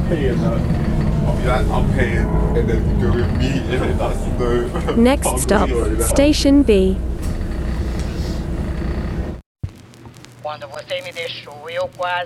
paying that. I'll be like, I'm paying, and then go with me, and that's no. Next stop, Station B. Quando você me deixou, eu quase